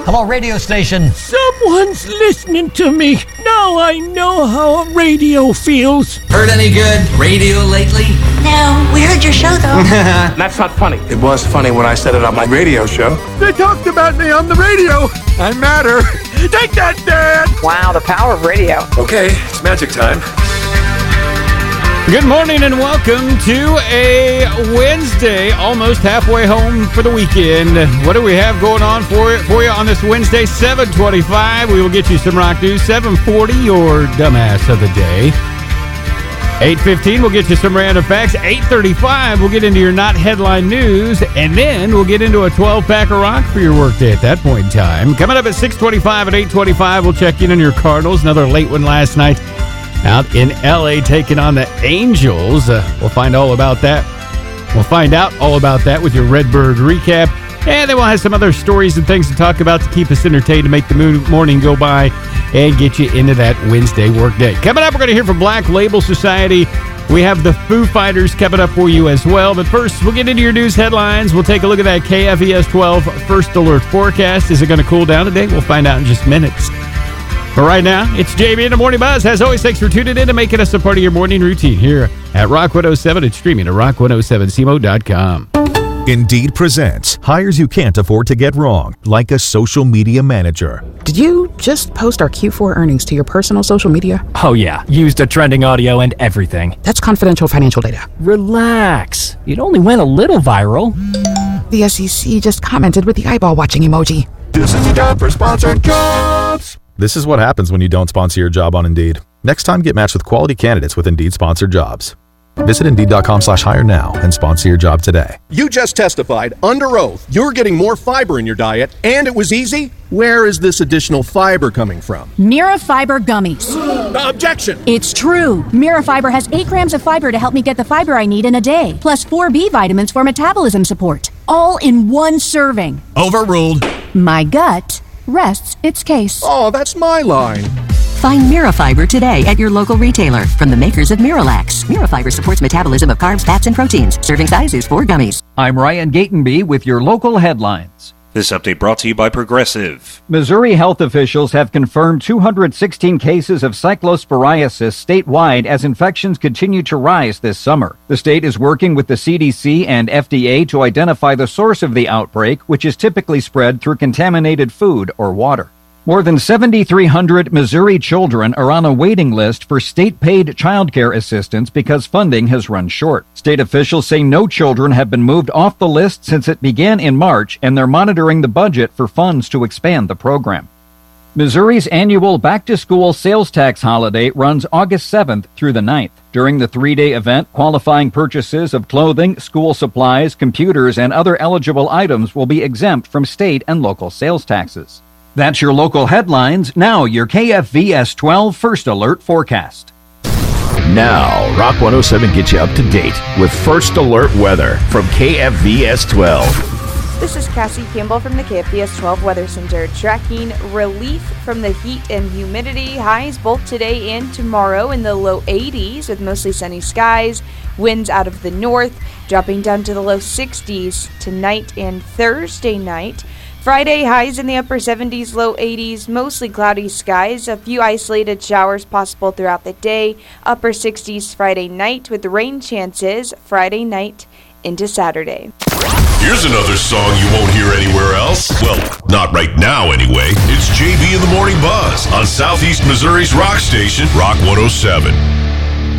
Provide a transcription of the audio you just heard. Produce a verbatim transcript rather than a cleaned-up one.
Hello, radio station. Someone's listening to me. Now I know how a radio feels. Heard any good radio lately? No, we heard your show, though. That's not funny. It was funny when I said it on my radio show. They talked about me on the radio. I matter. Take that, Dad. Wow, the power of radio. Okay, it's magic time. Good morning and welcome to a Wednesday, almost halfway home for the weekend. What do we have going on for, for you on this Wednesday, seven twenty-five? We will get you some rock news. seven forty, your dumbass of the day. eight fifteen, we'll get you some random facts. eight thirty-five, we'll get into your not headline news. And then we'll get into a twelve-pack of rock for your workday at that point in time. Coming up at six twenty-five and eight twenty-five, we'll check in on your Cardinals. Another late one last night out in L A taking on the Angels. Uh, we'll find all about that. We'll find out all about that with your Redbird recap. And then we'll have some other stories and things to talk about to keep us entertained, to make the morning go by and get you into that Wednesday workday. Coming up, we're going to hear from Black Label Society. We have the Foo Fighters coming up for you as well. But first, we'll get into your news headlines. We'll take a look at that K F E S twelve First Alert forecast. Is it going to cool down today? We'll find out in just minutes. But right now, it's J B in the Morning Buzz. As always, thanks for tuning in and making us a part of your morning routine here at Rock one oh seven and streaming at rock one oh seven c m o dot com. Indeed presents hires you can't afford to get wrong, like a social media manager. Did you just post our Q four earnings to your personal social media? Oh yeah, used a trending audio and everything. That's confidential financial data. Relax. It only went a little viral. The S E C just commented with the eyeball watching emoji. This is a job for sponsored jobs. This is what happens when you don't sponsor your job on Indeed. Next time, get matched with quality candidates with Indeed-sponsored jobs. Visit Indeed.com slash hire now and sponsor your job today. You just testified under oath you're getting more fiber in your diet, and it was easy? Where is this additional fiber coming from? Mirafiber gummies. Objection! It's true. Mirafiber has eight grams of fiber to help me get the fiber I need in a day, plus four B vitamins for metabolism support. All in one serving. Overruled. My gut rests its case. Oh, that's my line. Find Mirafiber today at your local retailer from the makers of Miralax. Mirafiber supports metabolism of carbs, fats, and proteins. Serving size is four gummies. I'm Ryan Gatenby with your local headlines. This update brought to you by Progressive. Missouri health officials have confirmed two hundred sixteen cases of cyclosporiasis statewide as infections continue to rise this summer. The state is working with the C D C and F D A to identify the source of the outbreak, which is typically spread through contaminated food or water. More than seven thousand three hundred Missouri children are on a waiting list for state-paid child care assistance because funding has run short. State officials say no children have been moved off the list since it began in March, and they're monitoring the budget for funds to expand the program. Missouri's annual back-to-school sales tax holiday runs August seventh through the ninth. During the three-day event, qualifying purchases of clothing, school supplies, computers, and other eligible items will be exempt from state and local sales taxes. That's your local headlines. Now, your K F V S twelve First Alert forecast. Now, Rock one oh seven gets you up to date with First Alert weather from K F V S twelve. This is Cassie Campbell from the K F V S twelve Weather Center, tracking relief from the heat and humidity. Highs both today and tomorrow in the low eighties with mostly sunny skies. Winds out of the north, dropping down to the low sixties tonight and Thursday night. Friday, highs in the upper seventies, low eighties, mostly cloudy skies. A few isolated showers possible throughout the day. Upper sixties Friday night with rain chances Friday night into Saturday. Here's another song you won't hear anywhere else. Well, not right now anyway. It's J B in the Morning Buzz on Southeast Missouri's rock station, Rock one oh seven.